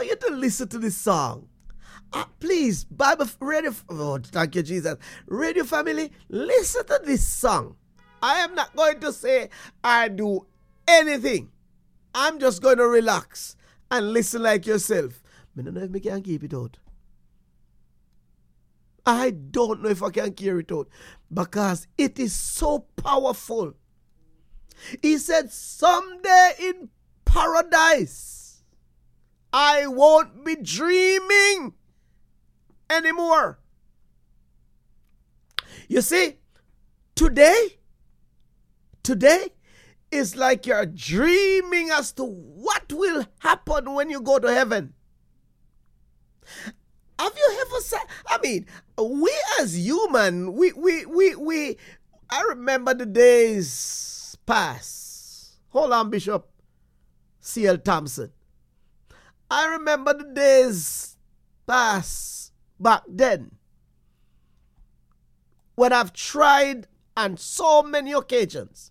want you to listen to this song. Please, Bible radio. Oh, thank you, Jesus. Radio family, listen to this song. I am not going to say I do anything. I'm just going to relax and listen like yourself. I don't know if I can keep it out. I don't know if I can carry it out because it is so powerful. He said, someday in paradise, I won't be dreaming anymore. You see, today is like you're dreaming as to what will happen when you go to heaven. Have you ever said, we as human, I remember the days past. Hold on, Bishop C.L. Thompson. I remember the days past back then when I've tried on so many occasions.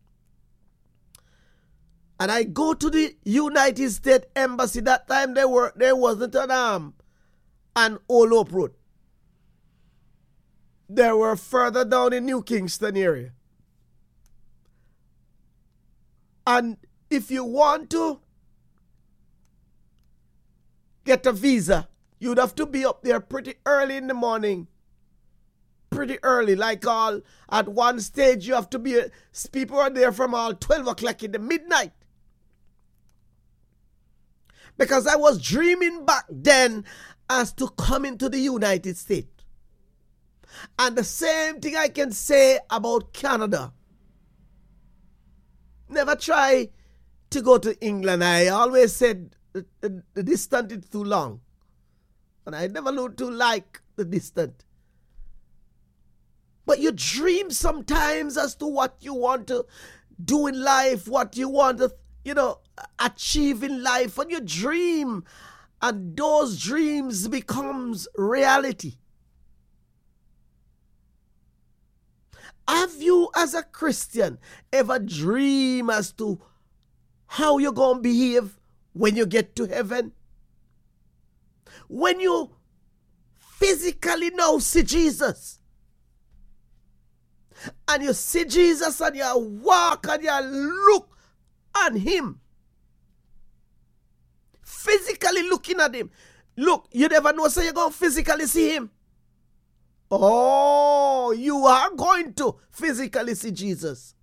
And I go to the United States Embassy. That time there wasn't an Old Hope Road. They were further down in New Kingston area. And if you want to get a visa, you'd have to be up there pretty early in the morning. Pretty early. Like at one stage you have to be, people are there from all 12 o'clock in the midnight. Because I was dreaming back then as to come into the United States. And the same thing I can say about Canada. Never try to go to England. I always said the distance is too long. And I never learned to like the distance. But you dream sometimes as to what you want to do in life, what you want to, achieve in life. And you dream, and those dreams becomes reality. Have you, as a Christian, ever dream as to how you're going to behave when you get to heaven? When you physically now see Jesus, and you see Jesus and you walk and you look on him, physically looking at him. Look, you never know, so you're going to physically see him. Oh, you are going to physically see Jesus.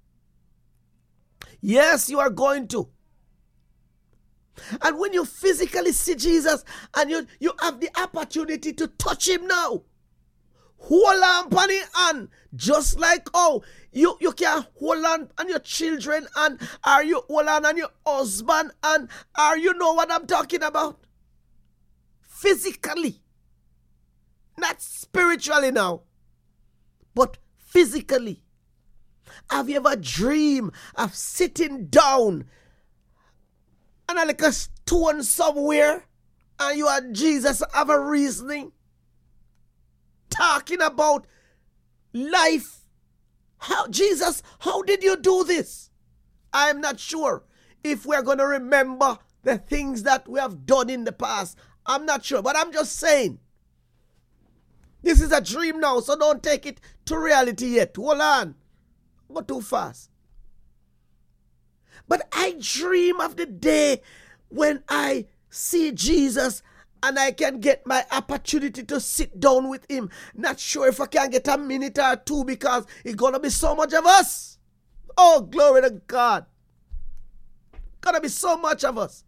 Yes, you are going to. And when you physically see Jesus and you have the opportunity to touch him now, hold on on it, and just like you can hold on your children, and are you hold on your husband, and are you know what I'm talking about? Physically. Not spiritually now, but physically. Have you ever dreamed of sitting down and like a stone somewhere, and you and Jesus have a reasoning? Talking about life. How, Jesus, how did you do this? I'm not sure if we're going to remember the things that we have done in the past. I'm not sure, but I'm just saying. This is a dream now, so don't take it to reality yet. Hold on. Go too fast. But I dream of the day when I see Jesus and I can get my opportunity to sit down with him. Not sure if I can get a minute or two because it's going to be so much of us. Oh, glory to God. Going to be so much of us.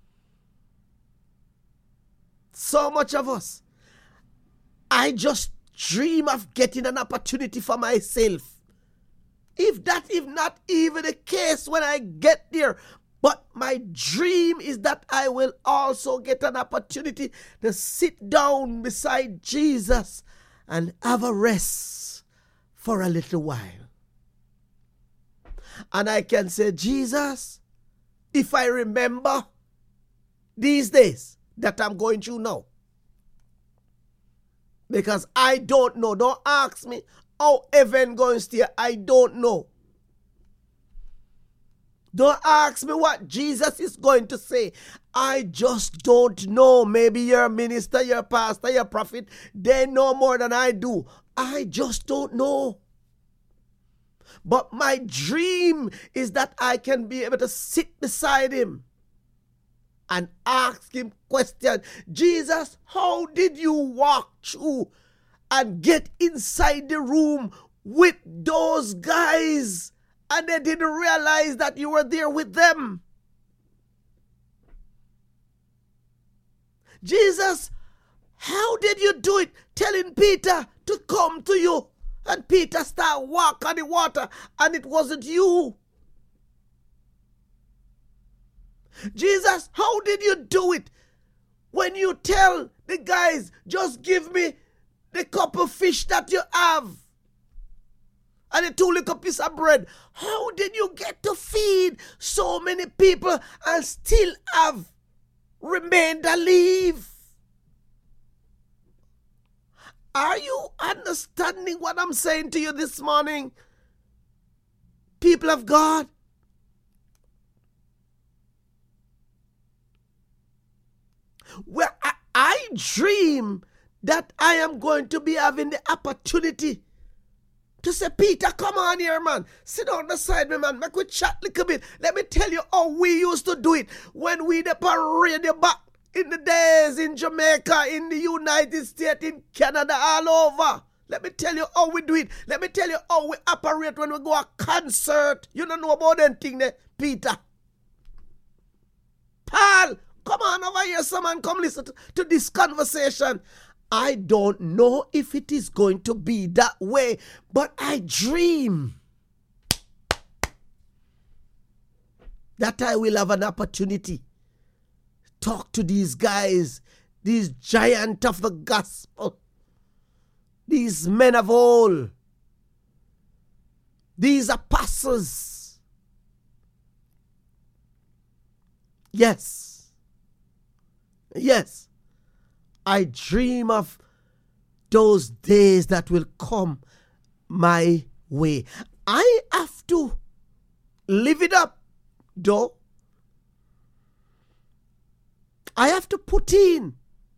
So much of us. I just dream of getting an opportunity for myself. If not even the case when I get there. But my dream is that I will also get an opportunity to sit down beside Jesus and have a rest for a little while. And I can say, Jesus, if I remember these days that I'm going through now, because I don't know. Don't ask me how heaven going to stay. I don't know. Don't ask me what Jesus is going to say. I just don't know. Maybe you're a minister, you're a pastor, you're a prophet. They know more than I do. I just don't know. But my dream is that I can be able to sit beside him and ask him questions. Jesus, how did you walk through and get inside the room with those guys and they didn't realize that you were there with them? Jesus, how did you do it? Telling Peter to come to you. And Peter started walking on the water and it wasn't you. Jesus, how did you do it? When you tell the guys, just give me the cup of fish that you have and the 2 little piece of bread. How did you get to feed so many people and still have remained alive? Are you understanding what I'm saying to you this morning? People of God. Where I dream that I am going to be having the opportunity to say, Peter, come on here, man. Sit on the side, man. Make we chat a little bit. Let me tell you how we used to do it when we the radio back in the days in Jamaica, in the United States, in Canada, all over. Let me tell you how we do it. Let me tell you how we operate when we go a concert. You don't know about anything there, Peter. Paul, come on over here, someone. Come listen to this conversation. I don't know if it is going to be that way, but I dream that I will have an opportunity talk to these guys, these giants of the gospel, these men of old, these apostles. Yes, I dream of those days that will come my way. I have to live it up, though. I have to put in,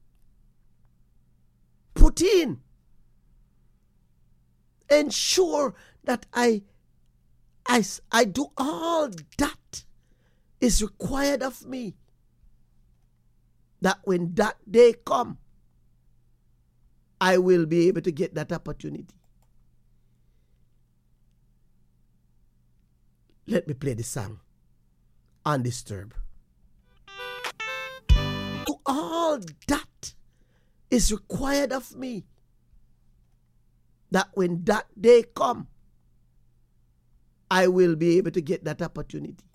ensure that I do all that is required of me, that when that day come, I will be able to get that opportunity. Let me play the song, Undisturbed. All that is required of me, that when that day come, I will be able to get that opportunity.